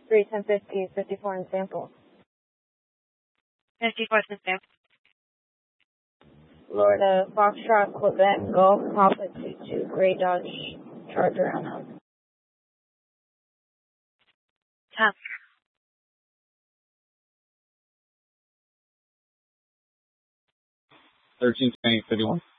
31050, 54 in sample. 54 in sample. Florida, Foxtrot, Quebec, Golf, Papa 22, Gray Dodge, Charger, unknown. 1320, 51.